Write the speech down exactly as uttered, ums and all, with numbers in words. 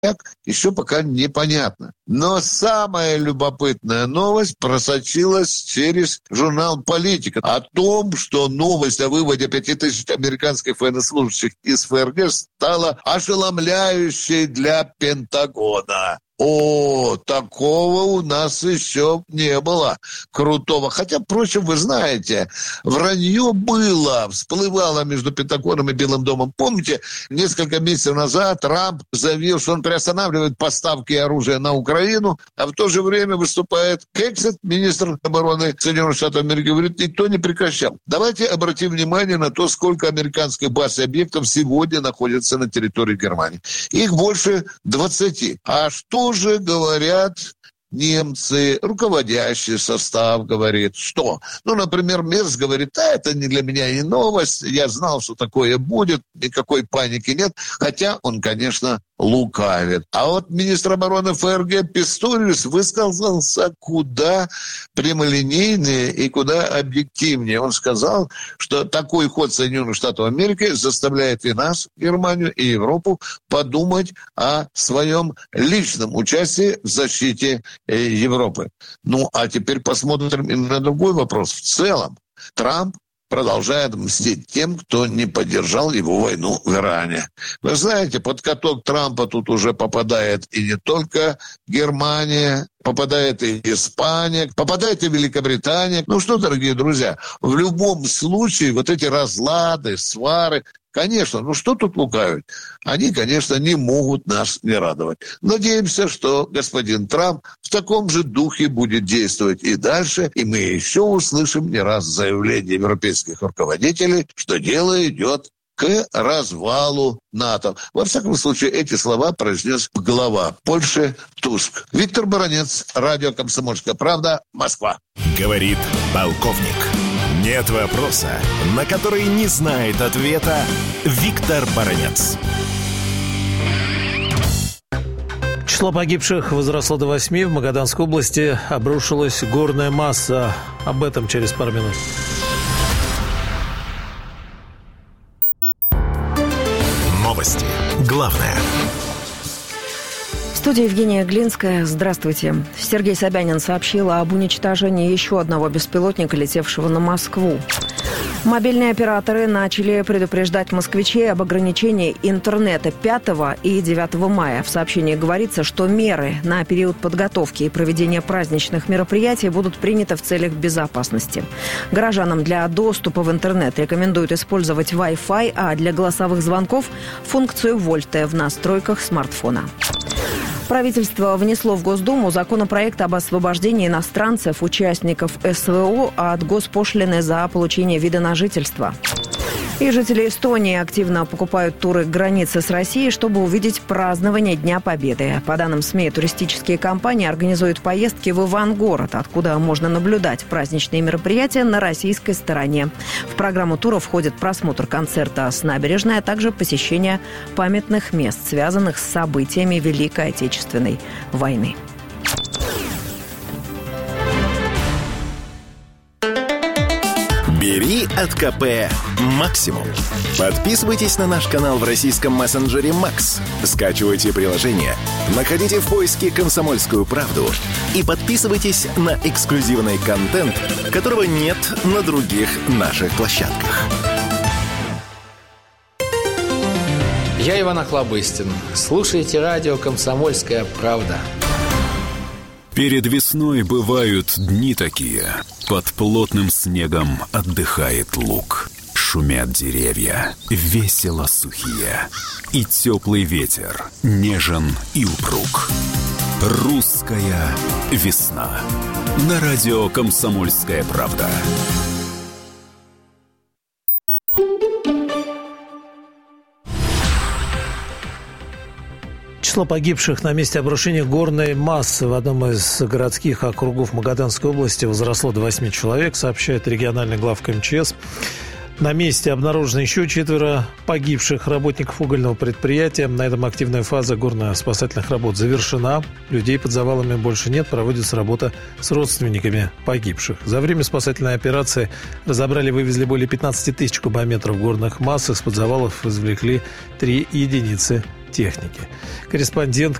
еще пока непонятно. Но самая любопытная новость просочилась через журнал «Политика» о том, что новость о выводе пяти тысяч американских военнослужащих из ФРГ стала ошеломляющей для Пентагона. О, такого у нас еще не было крутого. Хотя, впрочем, вы знаете, вранье было, всплывало между Пентагоном и Белым домом. Помните, несколько месяцев назад Трамп заявил, что он приостанавливает поставки оружия на Украину, а в то же время выступает Кексет, министр обороны Соединенных Штатов Америки, говорит, никто не прекращал. Давайте обратим внимание на то, сколько американских баз и объектов сегодня находятся на территории Германии. Их больше двадцати. А что же говорят немцы, руководящий состав говорит, что? Ну, например, Мерц говорит, а это не для меня и новость, я знал, что такое будет, никакой паники нет, хотя он, конечно, лукавит. А вот министр обороны ФРГ Писториус высказался куда прямолинейнее и куда объективнее. Он сказал, что такой ход Соединенных Штатов Америки заставляет и нас, Германию, и Европу подумать о своем личном участии в защите Европы. Ну, а теперь посмотрим и на другой вопрос. В целом, Трамп продолжает мстить тем, кто не поддержал его войну в Иране. Вы знаете, под каток Трампа тут уже попадает и не только Германия, попадает и Испания, попадает и Великобритания. Ну что, дорогие друзья, в любом случае вот эти разлады, свары, конечно, ну что тут лукавить? Они, конечно, не могут нас не радовать. Надеемся, что господин Трамп в таком же духе будет действовать и дальше, и мы еще услышим не раз заявление европейских руководителей, что дело идет к развалу НАТО. Во всяком случае, эти слова произнес глава Польши Туск. Виктор Баранец, радио «Комсомольская правда», Москва. Говорит полковник. Нет вопроса, на который не знает ответа Виктор Баранец. Число погибших возросло до восьми. В Магаданской области обрушилась горная масса. Об этом через пару минут. Новости. Главное. В студии Евгения Глинская. Здравствуйте. Сергей Собянин сообщил об уничтожении еще одного беспилотника, летевшего на Москву. Мобильные операторы начали предупреждать москвичей об ограничении интернета пятого и девятого мая. В сообщении говорится, что меры на период подготовки и проведения праздничных мероприятий будут приняты в целях безопасности. Горожанам для доступа в интернет рекомендуют использовать Wi-Fi, а для голосовых звонков – функцию Volte в настройках смартфона. Правительство внесло в Госдуму законопроект об освобождении иностранцев, участников СВО, от госпошлины за получение вида на жительство. И жители Эстонии активно покупают туры к границе с Россией, чтобы увидеть празднование Дня Победы. По данным СМИ, туристические компании организуют поездки в Ивангород, откуда можно наблюдать праздничные мероприятия на российской стороне. В программу тура входит просмотр концерта с набережной, а также посещение памятных мест, связанных с событиями Великой Отечественной войны. Бери от КП максимум. Подписывайтесь на наш канал в российском мессенджере Макс. Скачивайте приложение, находите в поиске «Комсомольскую правду» и подписывайтесь на эксклюзивный контент, которого нет на других наших площадках. Я Иван Охлобыстин. Слушайте радио «Комсомольская правда». Перед весной бывают дни такие. Под плотным снегом отдыхает луг. Шумят деревья, весело сухие. И теплый ветер нежен и упруг. Русская весна. На радио «Комсомольская правда». Число погибших на месте обрушения горной массы в одном из городских округов Магаданской области возросло до восьми человек, сообщает региональный главка МЧС. На месте обнаружено еще четверо погибших работников угольного предприятия. На этом активная фаза горно-спасательных работ завершена. Людей под завалами больше нет. Проводится работа с родственниками погибших. За время спасательной операции разобрали и вывезли более пятнадцати тысяч кубометров горных масс. Из-под завалов извлекли три единицы техники. Корреспондент